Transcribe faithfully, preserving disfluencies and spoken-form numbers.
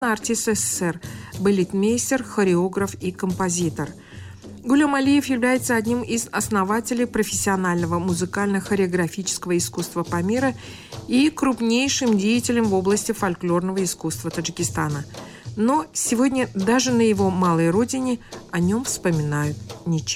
артист СССР, балетмейстер, хореограф и композитор. Гулем Алиев является одним из основателей профессионального музыкально-хореографического искусства Памира и крупнейшим деятелем в области фольклорного искусства Таджикистана. Но сегодня даже на его малой родине о нем вспоминают нечасто.